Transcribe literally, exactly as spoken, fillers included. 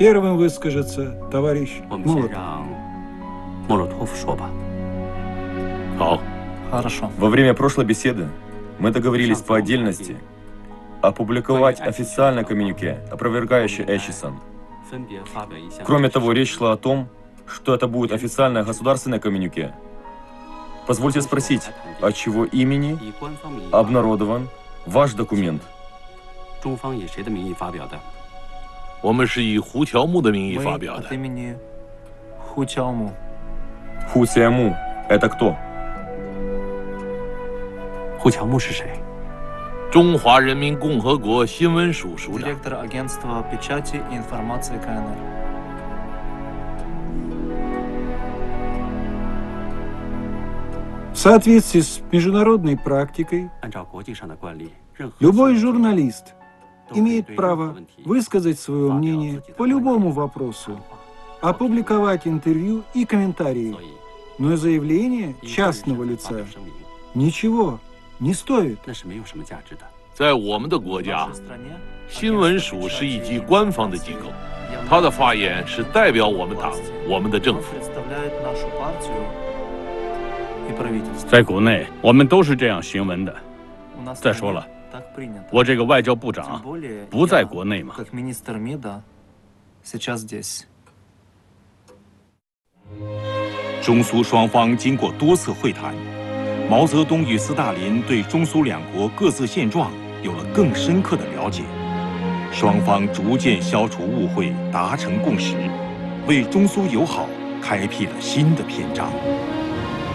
Первым выскажется товарищ 我们先 Молотов. 让莫洛托夫说吧。 好， Хорошо. Во время прошлой беседы мы договорились по отдельности опубликовать официальное коммюнике, опровергающее Эчисон. 分别发表一项。 Кроме того, речь шла о том, что это будет официальное государственное коммюнике. Позвольте спросить, от чего имени 以官方名义 обнародован ваш документ? 中方以谁的名义发表的？ 我们是以胡乔木的名义 Мы 发表 от 的。 имени Хучауму. Ху Сяму – это кто? 胡乔木是谁？ 中华人民共和国新闻署署长。 Директор агентства печати и информации КНР. В соответствии с международной практикой, 按照国际上的惯例，任何 любой 新闻 журналист 都可以 имеет 对任何 право 问题 высказать свое 发表 мнение 自己的 по 观点 любому вопросу, 谈话 опубликовать интервью и комментарии, 所以 но заявление 以个人 частного 身份发表 лица 声明， ничего не стоит. 那是没有什么价值的。 在我们的国 В 家 нашей，стране 新闻署是一级官方的机构，他的发言是代表我们党、我们的政 Он 府。 представляет нашу партию и правительство. 在国内，我们都是这样行文的。 У нас в 再说 стране 了， так принято. 我这个外交部 Тем 长 более 不在 я, 国内嘛。 как министр МИДа, сейчас здесь. 中苏双方经过多次会谈，毛泽东与斯大林对中苏两国各自现状有了更深刻的了解，双方逐渐消除误会，达成共识，为中苏友好开辟了新的篇章。